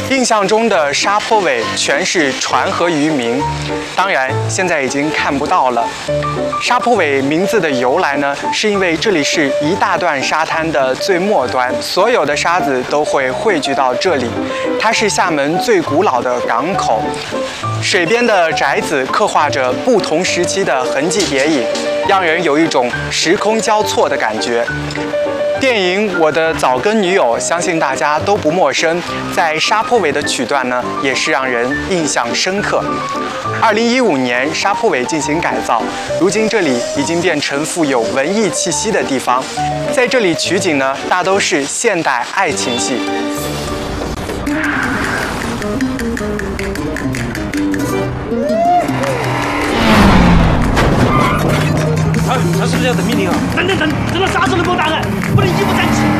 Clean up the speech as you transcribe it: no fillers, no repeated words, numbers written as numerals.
印象中的沙坡尾全是船和渔民，当然现在已经看不到了。沙坡尾名字的由来呢，是因为这里是一大段沙滩的最末端，所有的沙子都会汇聚到这里。它是厦门最古老的港口，水边的宅子刻画着不同时期的痕迹叠影，让人有一种时空交错的感觉。电影《我的早更女友》相信大家都不陌生，在沙坡尾的曲段呢，也是让人印象深刻。2015年，沙坡尾进行改造，如今这里已经变成富有文艺气息的地方。在这里取景呢，大都是现代爱情戏。 他是不是要等命令啊？等，这个啥时候能给我打开？不能一不站起。